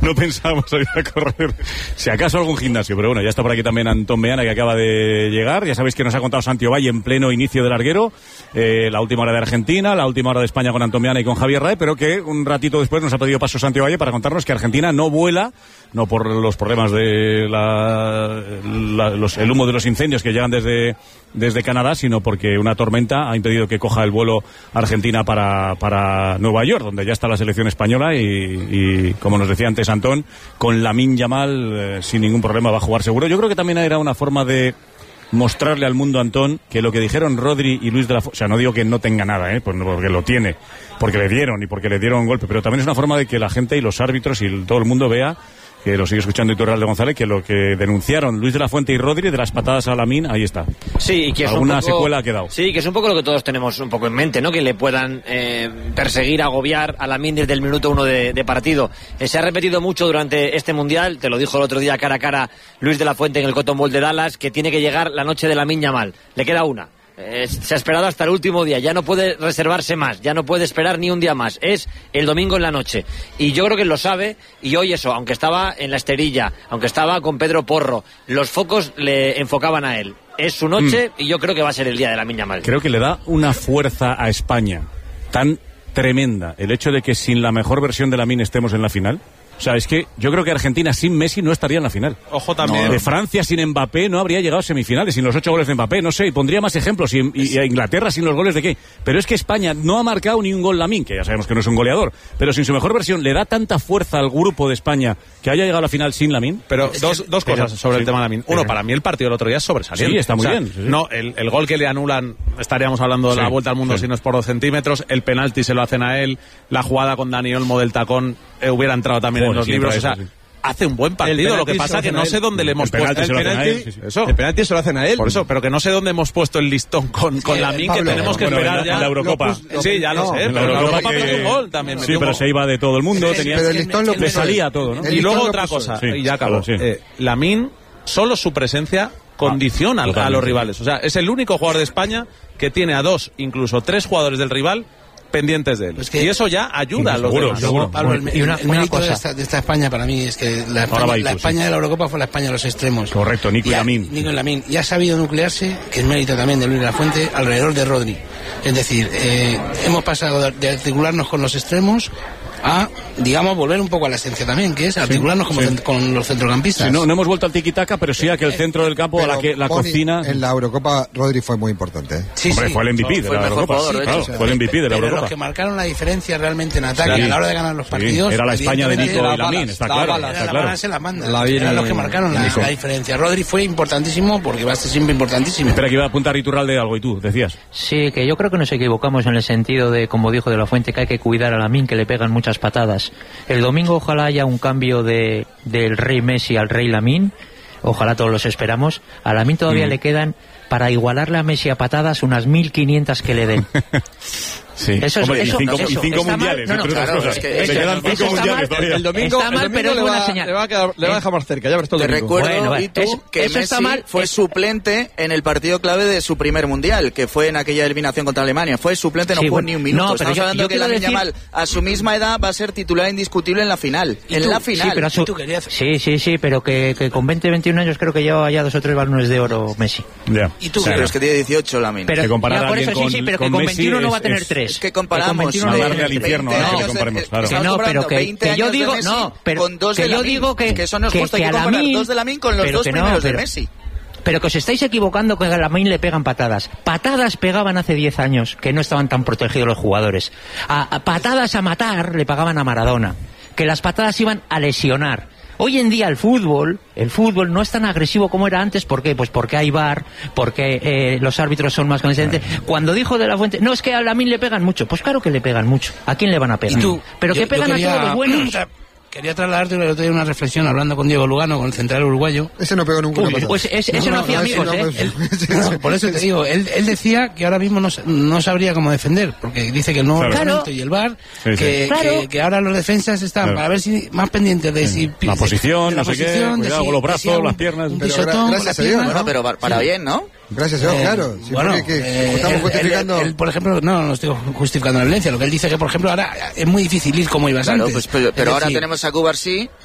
no pensábamos salir a correr, si acaso algún gimnasio, pero bueno, ya está por aquí también Antón Meana, que acaba de llegar. Ya sabéis que nos ha contado Santi Ovalle en pleno inicio del larguero, la última hora de Argentina, la última hora de España con Antón Meana y con Javier Rae, pero que un ratito después nos ha pedido paso Santi Ovalle para contarnos que Argentina no vuela, no por los problemas de el humo de los incendios que llegan desde Canadá, sino porque una tormenta ha impedido que coja el vuelo Argentina para Nueva York, donde ya está la selección española y como nos decía antes Antón, con Lamine Yamal sin ningún problema va a jugar seguro. Yo creo que también era una forma de mostrarle al mundo, Antón, que lo que dijeron Rodri y Luis de la Fuente, o sea, no digo que no tenga nada, pues porque lo tiene, porque le dieron y porque le dieron un golpe, pero también es una forma de que la gente y los árbitros y todo el mundo vea, que lo sigue escuchando Iturralde González, que lo que denunciaron Luis de la Fuente y Rodri de las patadas a Lamine, ahí está. Sí, y que es alguna un poco, secuela ha quedado. Sí, que es un poco lo que todos tenemos un poco en mente, ¿no? Que le puedan perseguir, agobiar a Lamine desde el minuto 1 de partido. Se ha repetido mucho durante este Mundial, te lo dijo el otro día cara a cara Luis de la Fuente en el Cotton Bowl de Dallas, que tiene que llegar la noche de Lamine Yamal. Le queda una. Se ha esperado hasta el último día, ya no puede reservarse más, ya no puede esperar ni un día más, es el domingo en la noche, y yo creo que lo sabe, y hoy eso, aunque estaba en la Esterilla, aunque estaba con Pedro Porro, los focos le enfocaban a él, es su noche y yo creo que va a ser el día de Lamine Yamal. Creo que le da una fuerza a España tan tremenda el hecho de que sin la mejor versión de Lamine estemos en la final. O sea, es que yo creo que Argentina sin Messi no estaría en la final. Ojo también. De Francia sin Mbappé no habría llegado a semifinales, sin los 8 goles de Mbappé, no sé, y pondría más ejemplos, y a Inglaterra sin los goles de qué. Pero es que España no ha marcado ni un gol Lamine, que ya sabemos que no es un goleador, pero sin su mejor versión le da tanta fuerza al grupo de España que haya llegado a la final sin Lamine. Pero dos cosas sobre el tema Lamine. Uno, para mí el partido del otro día es sobresaliente. Sí, está muy bien. Sí. No, el gol que le anulan, estaríamos hablando de la vuelta al mundo si no es por 2 centímetros, el penalti se lo hacen a él, la jugada con Dani Olmo del tacón hubiera entrado también en los libros, o sea, hace un buen partido, lo que pasa que no sé dónde le hemos puesto el penalti se lo hacen a él. Por eso, pero que no sé dónde hemos puesto el listón con Lamine, que tenemos que esperar ya. En la Eurocopa. Sí, ya lo sé, pero en la Eurocopa metió un gol también. Sí, pero se iba de todo el mundo, pero el listón le salía todo, ¿no? Y luego otra cosa, y ya acabo. Lamine, solo su presencia condiciona a los rivales. O sea, es el único jugador de España que tiene a 2, incluso 3 jugadores del rival pendientes de él. Y eso ya ayuda a los demás. Seguro. Pablo, el mérito de esta España para mí es que la España de la Eurocopa fue la España de los extremos. Correcto, Nico y Lamine. Y ha sabido nuclearse, que es mérito también de Luis de la Fuente, alrededor de Rodri. Es decir, hemos pasado de articularnos con los extremos a, digamos, volver un poco a la esencia también, que es articularnos con los centrocampistas. Sí, no hemos vuelto al tiki-taka, pero sí a que el centro del campo, a la cocina... En la Eurocopa, Rodri fue muy importante. Hombre, fue el MVP de la Eurocopa. Fue el MVP de la Eurocopa. Los que marcaron la diferencia realmente en ataque a la hora de ganar los partidos... Era la España de Nico y Lamine, está claro. Eran los que marcaron la diferencia. Rodri fue importantísimo, porque va a ser siempre importantísimo. Espera, que iba a apuntar Iturralde algo, y tú decías. Sí, que yo creo que nos equivocamos en el sentido de, como dijo de la Fuente, que hay que cuidar a Lamine, que le pegan muchas patadas. El domingo ojalá haya un cambio del rey Messi al rey Lamine, ojalá todos los esperamos. A Lamine todavía le quedan, para igualarle a Messi a patadas, unas 1500 que le den. Sí. Eso es cinco mundiales, entre otras cosas. Le quedan 5 mundiales todavía. El domingo pero es buena señal. Le va a dejar más cerca, ya ves todo el domingo. Te recuerdo, que Messi fue suplente en el partido clave de su primer mundial, que fue en aquella eliminación contra Alemania. Fue suplente, no jugó ni un minuto. Estamos hablando que Lamine Yamal, a su misma edad, va a ser titular indiscutible en la final. En la final. Sí, pero que con 20, 21 años creo que lleva ya 2 o 3 balones de oro Messi. ¿Y tú? Pero es que tiene 18 Lamine. Pero que con 21 no va a tener 3. Es que comparamos. Mandarle al infierno, que comparemos, claro. Pero que yo digo, que yo digo que eso no es justo, hay que comparar 2 de Lamine con los 2 primeros de Messi. Pero que os estáis equivocando, que a Lamine le pegan patadas. Patadas pegaban hace 10 años, que no estaban tan protegidos los jugadores. A patadas a matar le pagaban a Maradona. Que las patadas iban a lesionar. Hoy en día el fútbol no es tan agresivo como era antes. ¿Por qué? Pues porque hay VAR, porque los árbitros son más conscientes. Cuando dijo de la Fuente, no, es que a Lamine le pegan mucho. Pues claro que le pegan mucho. ¿A quién le van a pegar? Pero que pegan a todos los buenos. Quería trasladarte una reflexión hablando con Diego Lugano, con el central uruguayo. Ese no pegó nunca. Pues ese no hacía amigos, por eso te digo, él decía que ahora mismo no sabría cómo defender, porque dice que el nuevo reglamento y el VAR, que ahora los defensas están para ver si más pendientes de si la posición, no sé qué, cuidado con los brazos, las piernas, gracias a Dios, pero para bien, ¿no? Gracias a Dios, claro. Estamos justificando. Él, por ejemplo, no estoy justificando la violencia. Lo que él dice que, por ejemplo, ahora es muy difícil ir como ibas antes. Pero ahora tenemos a Cubarsí,